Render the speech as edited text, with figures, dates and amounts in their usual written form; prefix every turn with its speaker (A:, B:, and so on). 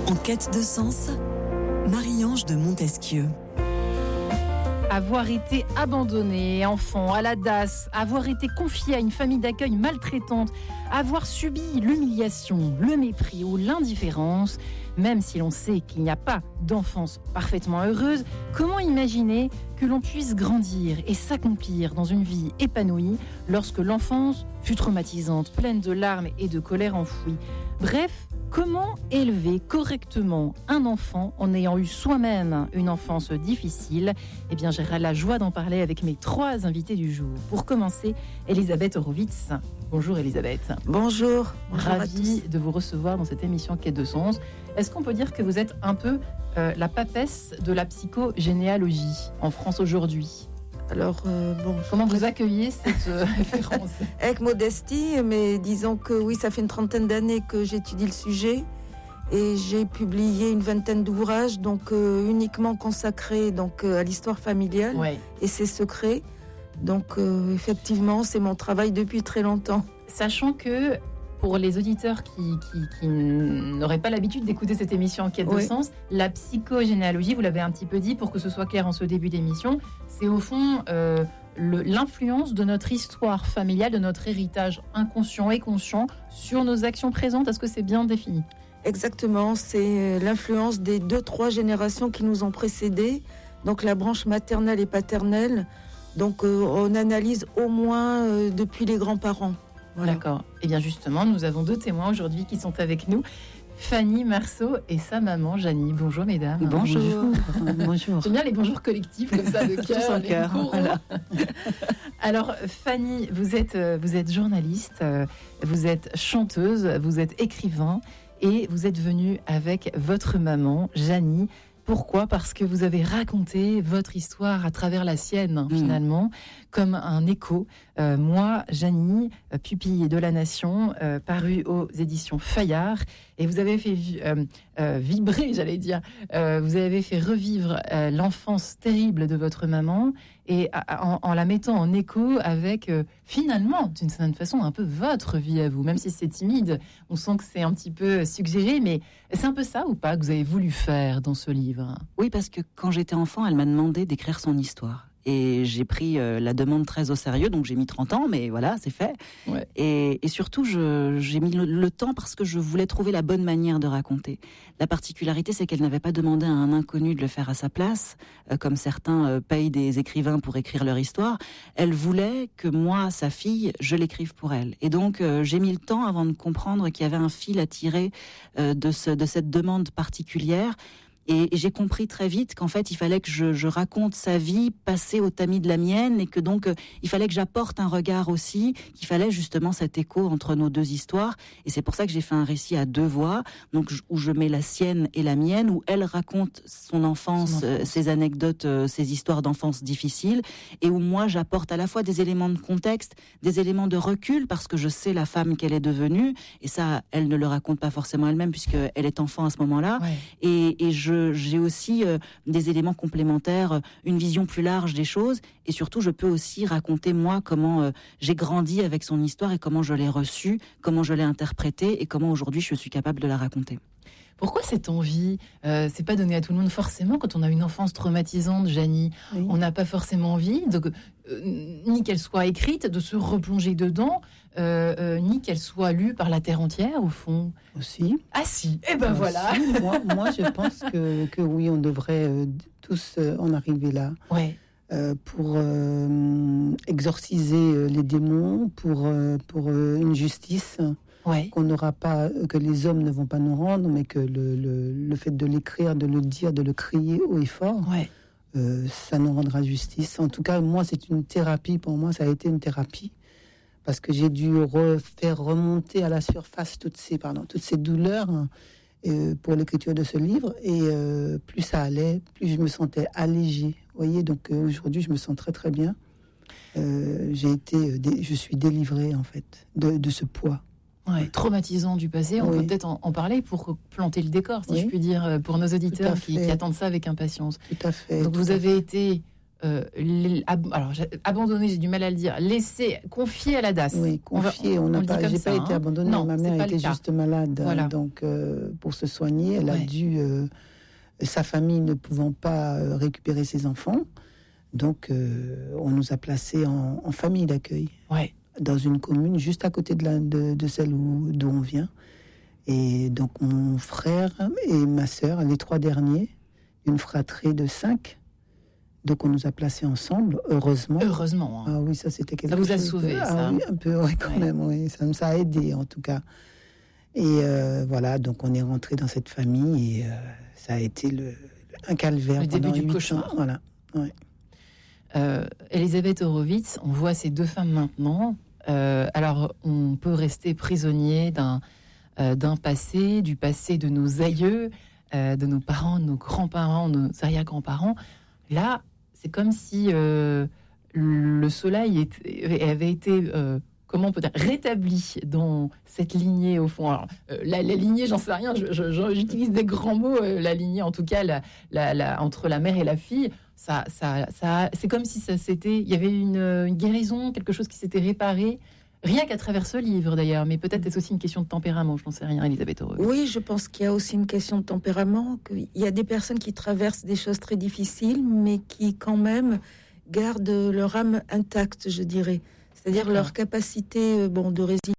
A: En quête de sens, Marie-Ange de Montesquieu.
B: Avoir été abandonné, enfant, à la DAS, avoir été confié à une famille d'accueil maltraitante, avoir subi l'humiliation, le mépris ou l'indifférence, même si l'on sait qu'il n'y a pas d'enfance parfaitement heureuse, comment imaginer que l'on puisse grandir et s'accomplir dans une vie épanouie lorsque l'enfance fut traumatisante, pleine de larmes et de colère enfouie? Bref, comment élever correctement un enfant en ayant eu soi-même une enfance difficile? Eh bien, j'aurai la joie d'en parler avec mes 3 invités du jour. Pour commencer, Elisabeth Horowitz. Bonjour Elisabeth.
C: Bonjour.
B: Ravie de vous recevoir dans cette émission Quête de sens. Est-ce qu'on peut dire que vous êtes un peu la papesse de la psychogénéalogie en France aujourd'hui?
C: Alors,
B: comment vous accueillez cette référence?
C: Avec modestie, mais disons que oui, ça fait une 30aine d'années que j'étudie le sujet et j'ai publié une 20aine d'ouvrages, donc uniquement consacrés à l'histoire familiale et ses secrets. Donc effectivement, c'est mon travail depuis très longtemps.
B: Sachant que pour les auditeurs qui n'auraient pas l'habitude d'écouter cette émission en quête de sens, la psychogénéalogie, vous l'avez un petit peu dit pour que ce soit clair en ce début d'émission, c'est au fond l'influence de notre histoire familiale, de notre héritage inconscient et conscient sur nos actions présentes. Est-ce que c'est bien défini?
C: Exactement, c'est l'influence des 2-3 générations qui nous ont précédés, donc la branche maternelle et paternelle. Donc on analyse au moins depuis les grands-parents.
B: Voilà. D'accord. Et bien justement, nous avons 2 témoins aujourd'hui qui sont avec nous. Fanny Marceau et sa maman Janie. Bonjour mesdames.
D: Bonjour. Bonjour.
B: J'aime bien les bonjours collectifs comme ça de cœur.
D: Voilà.
B: Alors Fanny, vous êtes journaliste, vous êtes chanteuse, vous êtes écrivain et vous êtes venue avec votre maman Janie. Pourquoi ? Parce que vous avez raconté votre histoire à travers la sienne, finalement, comme un écho. Moi, Janie, pupille de la Nation, paru aux éditions Fayard, et vous avez fait vibrer, j'allais dire, vous avez fait revivre l'enfance terrible de votre maman, et en la mettant en écho avec, finalement, d'une certaine façon, un peu votre vie à vous, même si c'est timide. On sent que c'est un petit peu suggéré, mais c'est un peu ça ou pas que vous avez voulu faire dans ce livre?
D: Oui, parce que quand j'étais enfant, elle m'a demandé d'écrire son histoire. Et j'ai pris la demande très au sérieux, donc j'ai mis 30 ans, mais voilà, c'est fait. Ouais. Et surtout, j'ai mis le temps parce que je voulais trouver la bonne manière de raconter. La particularité, c'est qu'elle n'avait pas demandé à un inconnu de le faire à sa place, comme certains payent des écrivains pour écrire leur histoire. Elle voulait que moi, sa fille, je l'écrive pour elle. Et donc, j'ai mis le temps avant de comprendre qu'il y avait un fil à tirer de cette demande particulière. Et j'ai compris très vite qu'en fait, il fallait que je raconte sa vie passée au tamis de la mienne et que donc, il fallait que j'apporte un regard aussi, qu'il fallait justement cet écho entre nos 2 histoires. Et c'est pour ça que j'ai fait un récit à 2 voix, donc où je mets la sienne et la mienne, où elle raconte son enfance. Ses anecdotes, ses histoires d'enfance difficiles, et où moi, j'apporte à la fois des éléments de contexte, des éléments de recul, parce que je sais la femme qu'elle est devenue, et ça, elle ne le raconte pas forcément elle-même, puisqu'elle est enfant à ce moment-là. Ouais. Et j'ai aussi des éléments complémentaires, une vision plus large des choses, et surtout je peux aussi raconter moi comment j'ai grandi avec son histoire et comment je l'ai reçue, comment je l'ai interprétée et comment aujourd'hui je suis capable de la raconter.
B: Pourquoi cette envie c'est pas donné à tout le monde forcément quand on a une enfance traumatisante, Janie. Oui. On n'a pas forcément envie ni qu'elle soit écrite, de se replonger dedans, ni qu'elle soit lue par la terre entière au fond.
E: Aussi.
B: Ah si. Et ben voilà.
E: Si. Moi je pense que oui, on devrait tous en arriver là.
B: Ouais.
E: Pour exorciser les démons, pour une justice. Ouais. Qu'on n'aura pas, que les hommes ne vont pas nous rendre, mais que le fait de l'écrire, de le dire, de le crier haut et fort, ça nous rendra justice. En tout cas, moi, c'est une thérapie. Pour moi, ça a été une thérapie. Parce que j'ai dû faire remonter à la surface toutes ces douleurs pour l'écriture de ce livre. Et plus ça allait, plus je me sentais allégée. Vous voyez, donc aujourd'hui, je me sens très, très bien. Je suis délivrée, en fait, de ce poids.
B: Ouais, traumatisant du passé, on peut peut-être en parler pour planter le décor, si je puis dire, pour nos auditeurs qui attendent ça avec impatience.
E: Tout à fait.
B: Donc vous avez été abandonné, j'ai du mal à le dire, confié à la DAS.
E: Oui, confié. J'ai pas été abandonnée. Ma mère était juste malade.
B: Voilà.
E: Donc, pour se soigner, elle a dû, sa famille ne pouvant pas récupérer ses enfants, donc on nous a placés en famille d'accueil.
B: Ouais.
E: Dans une commune juste à côté de celle d'où on vient. Et donc, mon frère et ma sœur, les 3 derniers, une fratrie de 5. Donc, on nous a placés ensemble, heureusement.
B: Heureusement.
E: Ah oui, ça, c'était quelque
B: chose. Ça vous a sauvé, ça.
E: Oui, un peu, quand même, oui. Ça a aidé, en tout cas. Et voilà, donc, on est rentré dans cette famille et ça a été un calvaire.
B: Le début du
E: 8
B: cauchemar.
E: Ans. Voilà, ouais.
B: Elisabeth Horowitz, on voit ces 2 femmes maintenant. Alors, on peut rester prisonnier d'un passé, du passé de nos aïeux, de nos parents, de nos grands-parents, de nos arrière-grands-parents. Là, c'est comme si le soleil avait été, comment on peut dire, rétabli dans cette lignée au fond. Alors, la lignée, j'en sais rien, j'utilise des grands mots, la lignée, en tout cas, entre la mère et la fille. Ça, c'est comme si il y avait une guérison, quelque chose qui s'était réparé. Rien qu'à travers ce livre, d'ailleurs, mais peut-être est-ce aussi une question de tempérament, je n'en sais rien, Elisabeth Horowitz.
C: Oui, je pense qu'il y a aussi une question de tempérament, qu'il y a des personnes qui traversent des choses très difficiles, mais qui, quand même, gardent leur âme intacte, je dirais. C'est-à-dire leur capacité de résilience